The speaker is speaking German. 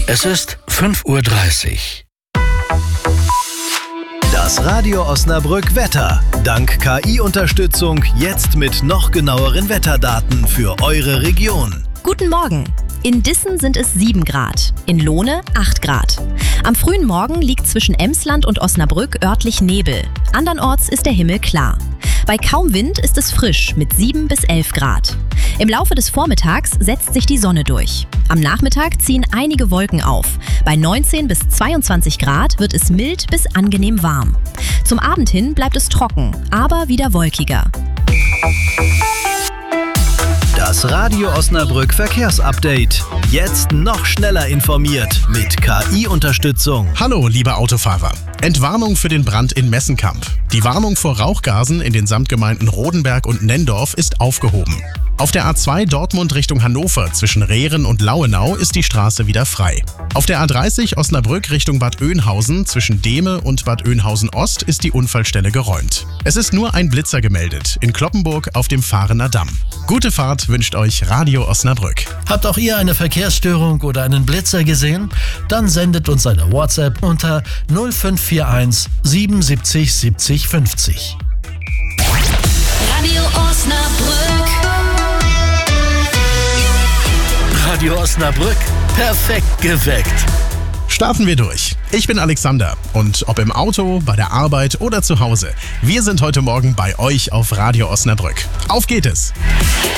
Es ist 5:30 Uhr. Das Radio Osnabrück Wetter. Dank KI-Unterstützung jetzt mit noch genaueren Wetterdaten für eure Region. Guten Morgen. In Dissen sind es 7 Grad, in Lohne 8 Grad. Am frühen Morgen liegt zwischen Emsland und Osnabrück örtlich Nebel. Andernorts ist der Himmel klar. Bei kaum Wind ist es frisch mit 7 bis 11 Grad. Im Laufe des Vormittags setzt sich die Sonne durch. Am Nachmittag ziehen einige Wolken auf. Bei 19 bis 22 Grad wird es mild bis angenehm warm. Zum Abend hin bleibt es trocken, aber wieder wolkiger. Das Radio Osnabrück Verkehrsupdate. Jetzt noch schneller informiert mit KI-Unterstützung. Hallo, liebe Autofahrer. Entwarnung für den Brand in Messenkamp. Die Warnung vor Rauchgasen in den Samtgemeinden Rodenberg und Nendorf ist aufgehoben. Auf der A2 Dortmund Richtung Hannover zwischen Rehren und Lauenau ist die Straße wieder frei. Auf der A30 Osnabrück Richtung Bad Oeynhausen zwischen Dehme und Bad Oeynhausen Ost ist die Unfallstelle geräumt. Es ist nur ein Blitzer gemeldet in Kloppenburg auf dem Fahrener Damm. Gute Fahrt wünscht euch Radio Osnabrück. Habt auch ihr eine Verkehrsstörung oder einen Blitzer gesehen? Dann sendet uns eine WhatsApp unter 0541 77 70 50. Radio Osnabrück. Radio Osnabrück, perfekt geweckt. Starten wir durch. Ich bin Alexander und ob im Auto, bei der Arbeit oder zu Hause, wir sind heute Morgen bei euch auf Radio Osnabrück. Auf geht es!